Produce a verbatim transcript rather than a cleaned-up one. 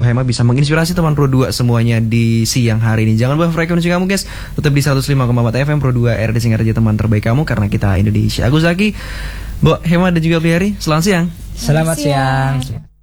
Hema bisa menginspirasi teman Pro dua semuanya di siang hari ini. Jangan lupa frekuensi kamu guys, tetap di seratus lima koma empat F M Pro dua R D Singaraja, teman terbaik kamu karena kita Indonesia. Aku Zaki, Mbak Hema dan juga Fihari, selamat siang. Selamat siang.